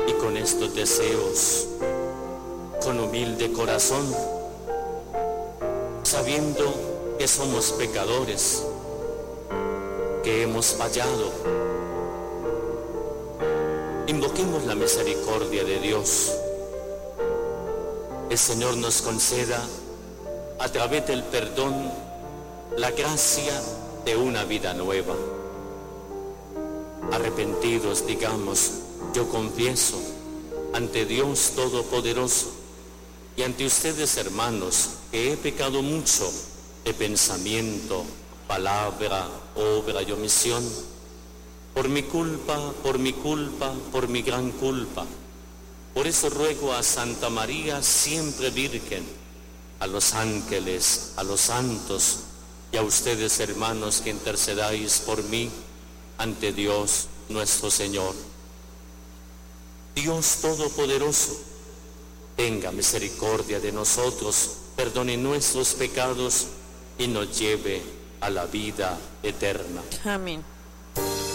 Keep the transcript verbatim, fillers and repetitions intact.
y con estos deseos, con humilde corazón, sabiendo que somos pecadores, que hemos fallado, invoquemos la misericordia de Dios. El Señor nos conceda, a través del perdón, la gracia de una vida nueva. Arrepentidos, digamos: yo confieso ante Dios Todopoderoso y ante ustedes, hermanos, que he pecado mucho de pensamiento, palabra, obra y omisión, por mi culpa, por mi culpa, por mi gran culpa. Por eso ruego a Santa María, siempre Virgen, a los ángeles, a los santos y a ustedes, hermanos, que intercedáis por mí ante Dios nuestro Señor. Dios Todopoderoso, tenga misericordia de nosotros, perdone nuestros pecados y nos lleve a la vida eterna. Amén.